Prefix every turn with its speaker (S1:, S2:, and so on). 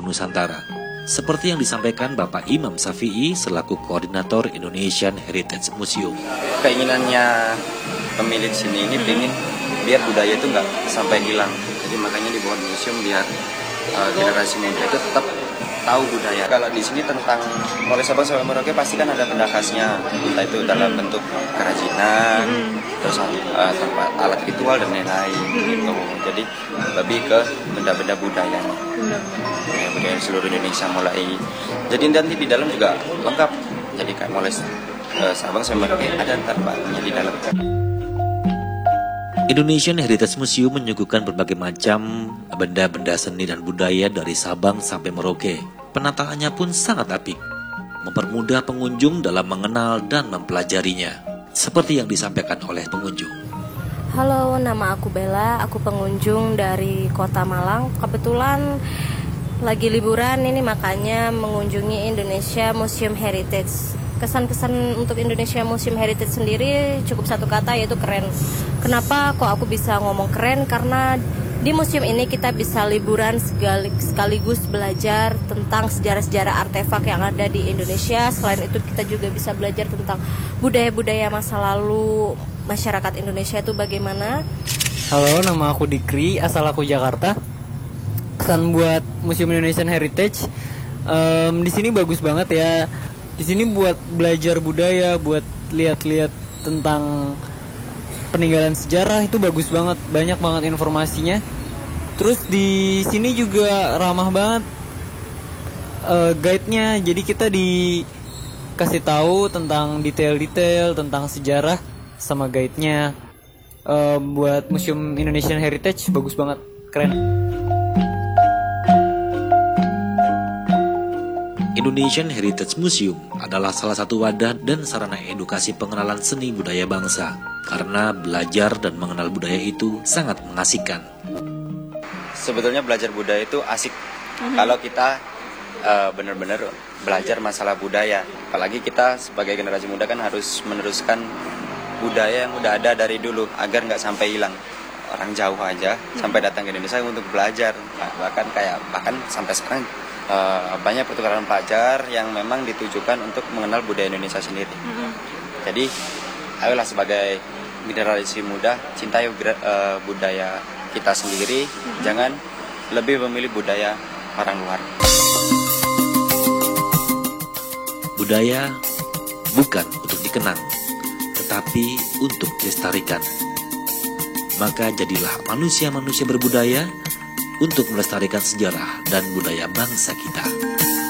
S1: Nusantara. Seperti yang disampaikan Bapak Imam Syafi'i selaku koordinator Indonesian Heritage Museum.
S2: Keinginannya pemilik sini ini pengen biar budaya itu nggak sampai hilang. Jadi makanya dibuat museum biar generasi muda itu tetap tahu budaya. Kalau di sini tentang oleh Sabang sampai Merauke pasti kan ada benda khasnya, entah itu dalam bentuk kerajinan, terus tempat alat ritual dan lain-lain gitu. Jadi lebih ke benda-benda budaya, budaya seluruh Indonesia mulai. Jadi nanti di dalam juga lengkap. Jadi kayak mulai Sabang sampai Merauke ada tempatnya di dalam.
S1: Indonesian Heritage Museum menyuguhkan berbagai macam benda-benda seni dan budaya dari Sabang sampai Merauke. Penataannya pun sangat apik, mempermudah pengunjung dalam mengenal dan mempelajarinya, seperti yang disampaikan oleh pengunjung.
S3: Halo, nama aku Bella, aku pengunjung dari Kota Malang. Kebetulan lagi liburan ini makanya mengunjungi Indonesia Museum Heritage. Kesan-kesan untuk Indonesia Museum Heritage sendiri cukup satu kata, yaitu keren. Kenapa kok aku bisa ngomong keren? Karena di museum ini kita bisa liburan sekaligus belajar tentang sejarah-sejarah artefak yang ada di Indonesia. Selain itu kita juga bisa belajar tentang budaya-budaya masa lalu masyarakat Indonesia itu bagaimana.
S4: Halo, nama aku Dikri, asal aku Jakarta. Kesan buat Museum Indonesian Heritage, di sini bagus banget ya. Di sini buat belajar budaya, buat lihat-lihat tentang peninggalan sejarah itu bagus banget, banyak banget informasinya. Terus di sini juga ramah banget guide-nya, jadi kita dikasih tahu tentang detail-detail tentang sejarah sama guide-nya. Buat Museum Indonesian Heritage bagus banget, keren.
S1: Indonesian Heritage Museum adalah salah satu wadah dan sarana edukasi pengenalan seni budaya bangsa, karena belajar dan mengenal budaya itu sangat mengasihkan.
S2: Sebetulnya belajar budaya itu asik kalau kita benar-benar belajar masalah budaya. Apalagi kita sebagai generasi muda kan harus meneruskan budaya yang udah ada dari dulu agar nggak sampai hilang. Orang jauh aja sampai datang ke Indonesia untuk belajar, bahkan sampai sekarang banyak pertukaran pelajar yang memang ditujukan untuk mengenal budaya Indonesia sendiri. Jadi ayolah sebagai generasi muda cintai budaya kita sendiri, jangan lebih memilih budaya orang luar.
S1: Budaya bukan untuk dikenang, tetapi untuk dilestarikan. Maka jadilah manusia-manusia berbudaya untuk melestarikan sejarah dan budaya bangsa kita.